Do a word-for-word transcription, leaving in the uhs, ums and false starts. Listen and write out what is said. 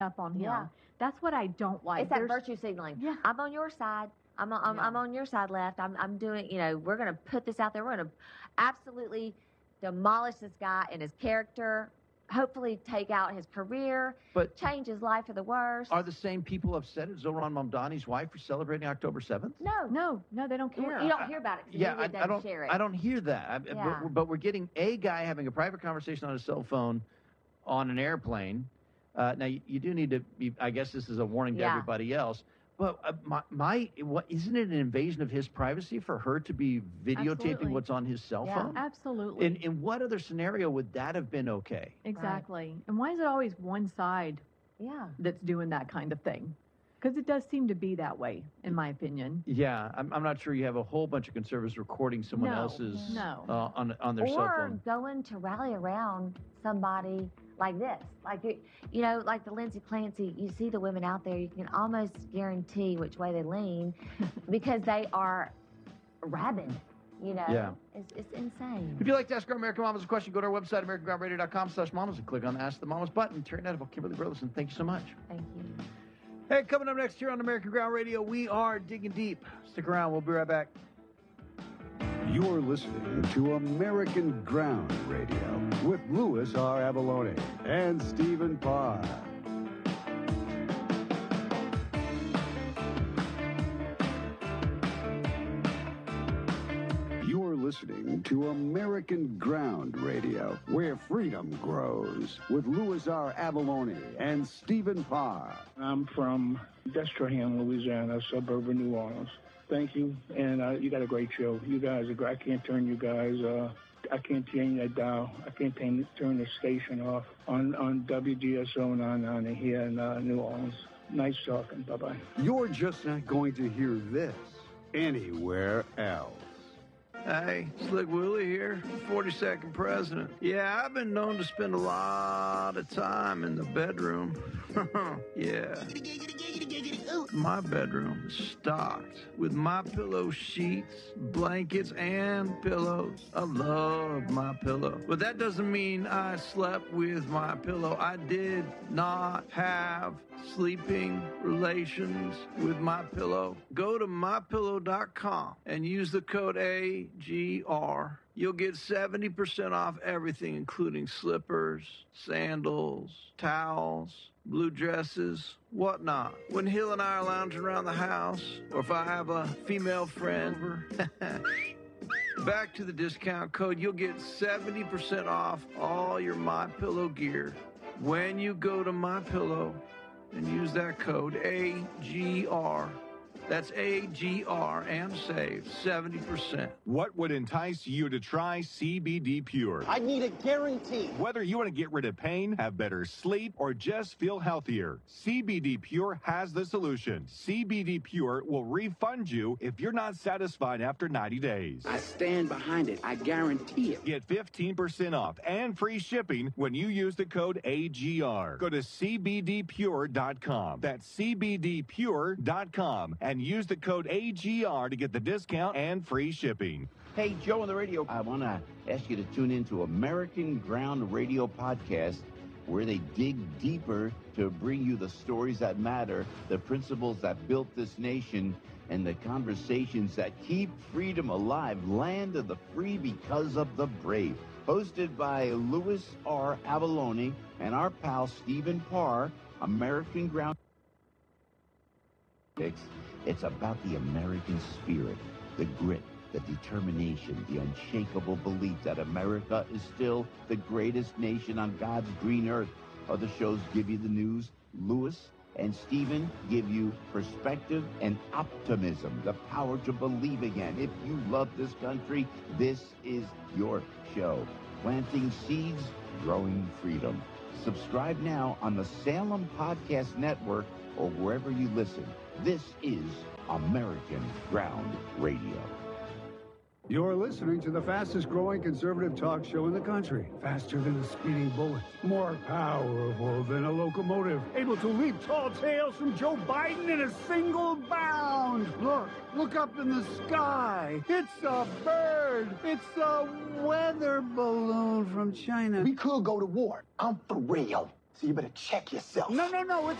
up on him. Yeah. That's what I don't like. It's that There's- virtue signaling. Yeah. I'm on your side. I'm on, I'm, Yeah. I'm on your side left. I'm, I'm doing, you know, we're going to put this out there. We're going to absolutely demolish this guy and his character, hopefully take out his career, But change his life for the worse. are the same people upset at Zohran Mamdani's wife for celebrating October seventh? No. No, no, they don't You care. don't hear about it because Yeah, the I, media I doesn't don't. share it. I don't hear that. I, but- Yeah. but, we're getting a guy having a private conversation on his cell phone on an airplane. Uh, now you, you do need to. Be, I guess this is a warning to Yeah. everybody else. But uh, my, my what isn't it an invasion of his privacy for her to be videotaping Absolutely. what's on his cell Yeah. phone? Absolutely. In in what other scenario would that have been okay? Exactly. And why is it always one side Yeah. that's doing that kind of thing? Because it does seem to be that way, in my opinion. Yeah, I'm, I'm not sure you have a whole bunch of conservatives recording someone No, else's no. uh, on on their cell Or phone. going to rally around somebody like this. Like, you, you know, like the Lindsay Clancy, you see the women out there, you can almost guarantee which way they lean because they are rabid, you know? Yeah. It's, it's insane. If you'd like to ask our American Mamas a question, go to our website, american ground radio dot com slash mamas, and click on the Ask the Mamas button. Terry Nettle, Kimberly Burleson, thank you so much. Thank you. Hey, coming up next here on American Ground Radio, we are digging deep. Stick around. We'll be right back. You're listening to American Ground Radio with Louis R. Avalone and Stephen Parr. You're listening to American Ground Radio, where freedom grows, with Louis R. Avalone and Stephen Parr. I'm from Destrehan, Louisiana, a suburb of New Orleans. Thank you, and uh, you got a great show. You guys are great. I can't turn you guys, uh, I can't change that dial. I can't turn, turn the station off on, on W G S O nine ninety here in uh, New Orleans. Nice talking. Bye-bye. You're just not going to hear this anywhere else. Hey, Slick Willie here, forty-second president. Yeah, I've been known to spend a lot of time in the bedroom. Yeah. My bedroom is stocked with My Pillow sheets, blankets, and pillows. I love My Pillow. But that doesn't mean I slept with My Pillow. I did not have sleeping relations with My Pillow. Go to my pillow dot com and use the code A G R. You'll get seventy percent off everything, including slippers, sandals, towels, blue dresses, whatnot. When Hill and I are lounging around the house, or if I have a female friend over, back to the discount code, you'll get seventy percent off all your My Pillow gear when you go to My Pillow and use that code A G R. That's A G R and save seventy percent. What would entice you to try C B D Pure? I need a guarantee. Whether you want to get rid of pain, have better sleep, or just feel healthier, C B D Pure has the solution. C B D Pure will refund you if you're not satisfied after ninety days. I stand behind it. I guarantee it. Get fifteen percent off and free shipping when you use the code A G R. Go to C B D pure dot com. That's C B D pure dot com and use the code A G R to get the discount and free shipping. Hey, Joe on the radio. I want to ask you to tune in to American Ground Radio Podcast, where they dig deeper to bring you the stories that matter, the principles that built this nation, and the conversations that keep freedom alive. Land of the free because of the brave. Hosted by Louis R. Avalone and our pal Stephen Parr, American Ground. It's about the American spirit, the grit, the determination, the unshakable belief that America is still the greatest nation on God's green earth. Other shows give you the news. Louis and Stephen give you perspective and optimism, the power to believe again. If you love this country, this is your show. Planting seeds, growing freedom. Subscribe now on the Salem Podcast Network or wherever you listen. This is American Ground Radio. You're listening to the fastest growing conservative talk show in the country. Faster than a speeding bullet. More powerful than a locomotive. Able to leap tall tales from Joe Biden in a single bound. Look, look up in the sky. It's a bird. It's a weather balloon from China. We could go to war. I'm for real. So you better check yourself. No, no, no, it's